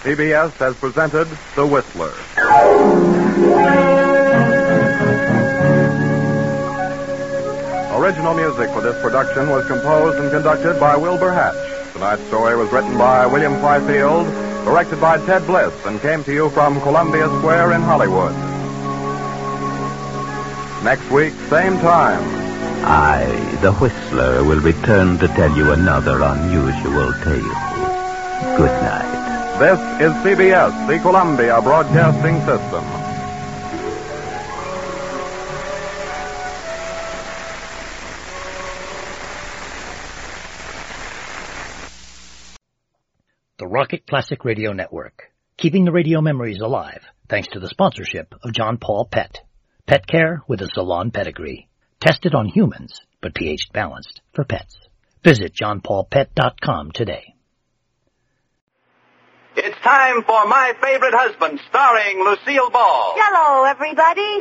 CBS has presented The Whistler. Original music for this production was composed and conducted by Wilbur Hatch. Tonight's story was written by William Fifield, directed by Ted Bliss, and came to you from Columbia Square in Hollywood. Next week, same time. I, the Whistler, will return to tell you another unusual tale. Good night. This is CBS, the Columbia Broadcasting System. The Rocket Classic Radio Network, keeping the radio memories alive thanks to the sponsorship of John Paul Pet. Pet care with a salon pedigree. Tested on humans, but pH balanced for pets. Visit johnpaulpet.com today. It's time for My Favorite Husband, starring Lucille Ball. Hello, everybody.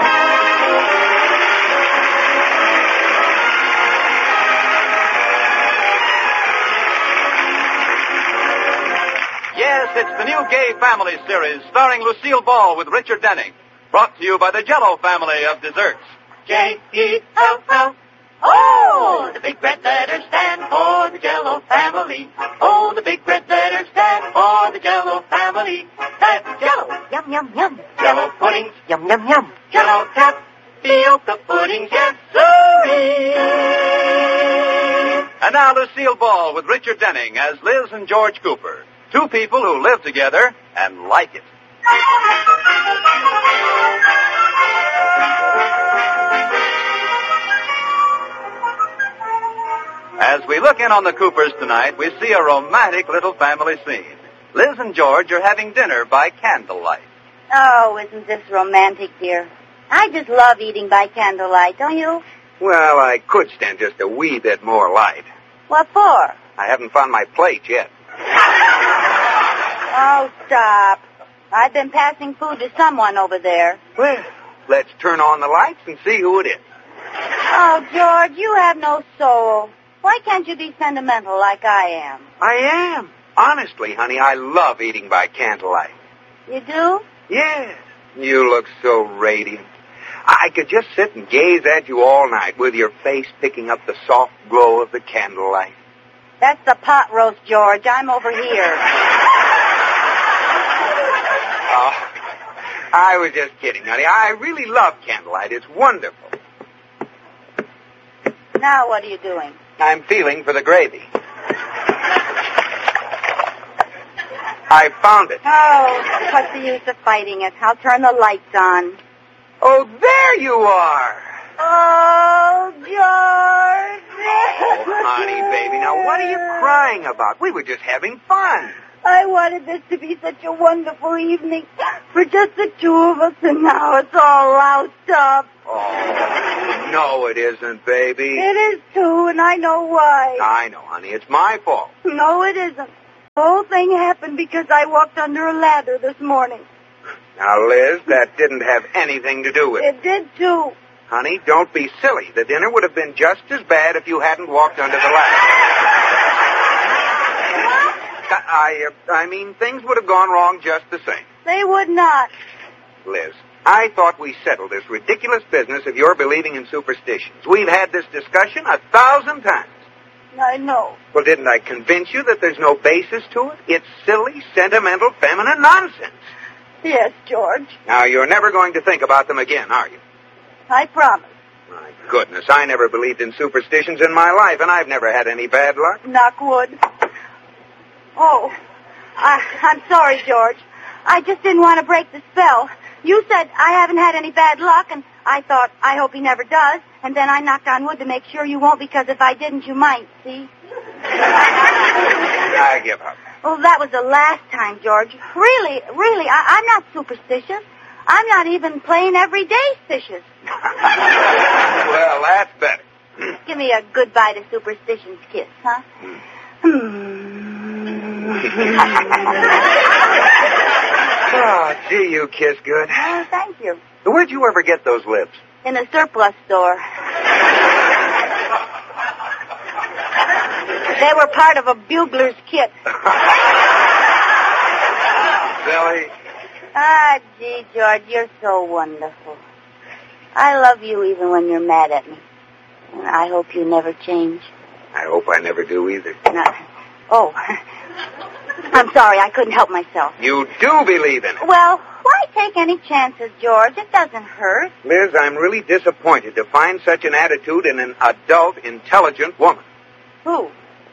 Yes, it's the new Gay Family series, starring Lucille Ball with Richard Denning. Brought to you by the Jell-O family of desserts. J-E-L-L. Oh, the big red letters stand for the Jell-O family. Oh, the big red letters stand for the Jell-O family. That's Jell-O. Yum, yum, yum. Jell-O puddings. Yum, yum, yum. Jell-O tapioca puddings. Yes, sirree. And now Lucille Ball with Richard Denning as Liz and George Cooper. Two people who live together and like it. As we look in on the Coopers tonight, we see a romantic little family scene. Liz and George are having dinner by candlelight. Oh, isn't this romantic, dear? I just love eating by candlelight, don't you? Well, I could stand just a wee bit more light. What for? I haven't found my plate yet. Oh, stop. I've been passing food to someone over there. Well, let's turn on the lights and see who it is. Oh, George, you have no soul. Why can't you be sentimental like I am? I am. Honestly, honey, I love eating by candlelight. You do? Yes. You look so radiant. I could just sit and gaze at you all night with your face picking up the soft glow of the candlelight. That's the pot roast, George. I'm over here. Oh, I was just kidding, honey. I really love candlelight. It's wonderful. Now what are you doing? I'm feeling for the gravy. I found it. Oh, what's the use of fighting it? I'll turn the lights on. Oh, there you are. Oh, George. Oh, honey, baby, now what are you crying about? We were just having fun. I wanted this to be such a wonderful evening for just the two of us, and now it's all loused up. Oh, no, it isn't, baby. It is, too, and I know why. I know, honey. It's my fault. No, it isn't. The whole thing happened because I walked under a ladder this morning. Now, Liz, that didn't have anything to do with it. It did, too. Honey, don't be silly. The dinner would have been just as bad if you hadn't walked under the ladder. I mean, things would have gone wrong just the same. They would not. Liz, I thought we settled this ridiculous business of your believing in superstitions. We've had this discussion 1,000 times. I know. Well, didn't I convince you that there's no basis to it? It's silly, sentimental, feminine nonsense. Yes, George. Now, you're never going to think about them again, are you? I promise. My goodness, I never believed in superstitions in my life, and I've never had any bad luck. Knock wood. Oh, I'm sorry, George. I just didn't want to break the spell. You said I haven't had any bad luck, and I thought, I hope he never does. And then I knocked on wood to make sure you won't, because if I didn't, you might, see? I give up. Oh, that was the last time, George. Really, I'm not superstitious. I'm not even plain everyday stitious. Well, that's better. Give me a goodbye to superstitions kiss, huh? Oh, gee, you kiss good. Oh, thank you. Where'd you ever get those lips? In a surplus store. They were part of a bugler's kit. Sally. Ah, gee, George, you're so wonderful. I love you even when you're mad at me. And I hope you never change. I hope I never do either. Oh, I'm sorry, I couldn't help myself. You do believe in it. Well, why take any chances, George? It doesn't hurt. Liz, I'm really disappointed to find such an attitude in an adult, intelligent woman. Who?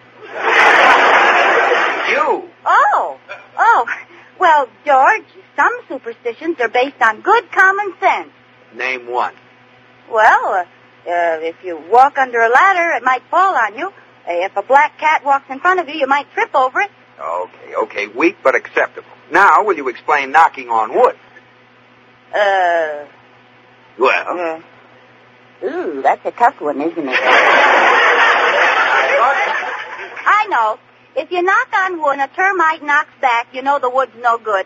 You. Oh. Well, George, some superstitions are based on good common sense. Name one. Well, if you walk under a ladder, it might fall on you. If a black cat walks in front of you, you might trip over it. Okay. Weak but acceptable. Now, will you explain knocking on wood? Well? Ooh, that's a tough one, isn't it? I know. If you knock on wood and a termite knocks back, you know the wood's no good.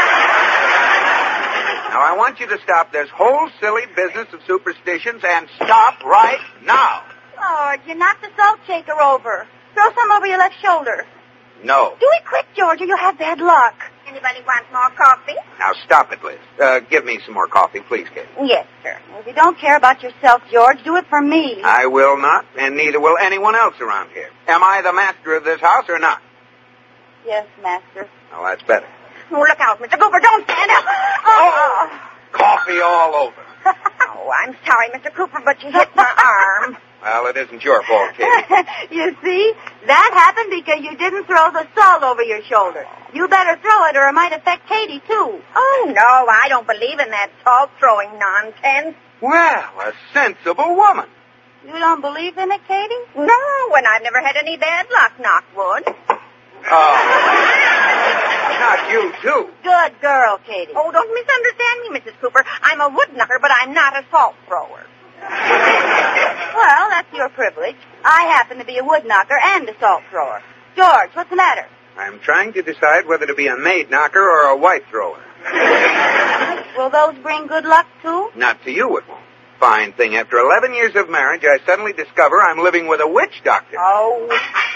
Now, I want you to stop this whole silly business of superstitions and stop right now. George, you knocked the salt shaker over. Throw some over your left shoulder. No. Do it quick, George, or you'll have bad luck. Anybody want more coffee? Now, stop it, Liz. Give me some more coffee, please, Kate. Yes, sir. Well, if you don't care about yourself, George, do it for me. I will not, and neither will anyone else around here. Am I the master of this house or not? Yes, master. Well, that's better. Oh, look out, Mr. Cooper. Don't stand up. Oh! Coffee all over. Oh, I'm sorry, Mr. Cooper, but you hit my arm. Well, it isn't your fault, Kate. You see, that happened because you didn't throw the salt over your shoulder. You better throw it or it might affect Katie, too. Oh, no, I don't believe in that salt-throwing nonsense. Well, a sensible woman. You don't believe in it, Katie? No, and I've never had any bad luck, knock wood. Oh. Not you, too. Good girl, Katie. Oh, don't misunderstand me, Mrs. Cooper. I'm a wood knocker, but I'm not a salt thrower. Well, that's your privilege. I happen to be a wood knocker and a salt thrower. George, what's the matter? I'm trying to decide whether to be a maid knocker or a wife thrower. Will those bring good luck, too? Not to you, it won't. Fine thing. After 11 years of marriage, I suddenly discover I'm living with a witch doctor. Oh,